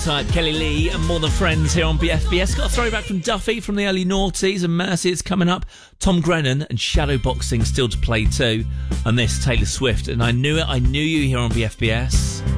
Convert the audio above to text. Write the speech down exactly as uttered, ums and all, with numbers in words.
Type Kelly Lee and More Than Friends here on B F B S. Got a throwback from Duffy from the early noughties and Mercy is coming up. Tom Grennan and Shadowboxing still to play too. And this, Taylor Swift. And I knew it, I knew you here on B F B S.